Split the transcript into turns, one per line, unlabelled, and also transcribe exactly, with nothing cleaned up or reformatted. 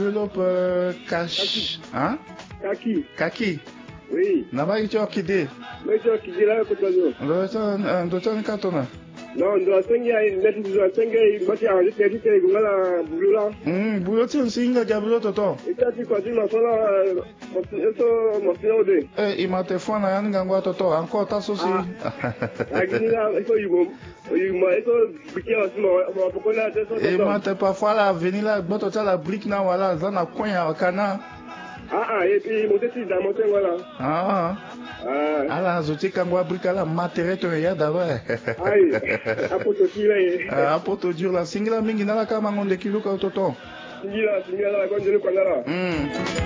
développe euh, cash. Hein?
Kaki.
Kaki.
Oui.
Naba icho kide.
Mais tu as quitté là, peut-être.
Ndocha ndocha katona.
Non, ndocha senga ndeti ndocha senga bati a ndeti ndeti ngala bulula.
Mm, bulotin singa jabulo toto.
Ikati kwa dima sola eso mosino.
Eh, imate fona yanga ngwa toto, encore ta sosi.
Agini là, eso yumo. Yumo eso bikia osimo, pokona teso.
Imate parfois la venir là, boto ta la brique na wala zana konya kana.
Ah ah, et puis moteti da moten voilà.
Ah.
Ah.
Ala zoti kangwa brique la matériel to ya d'abord.
Ai, apoto tire.
Ah, apoto dur la singla mingi na la kama ngonde kiluka toto.
Singila, singila la konjele kwa ngala.
Mm.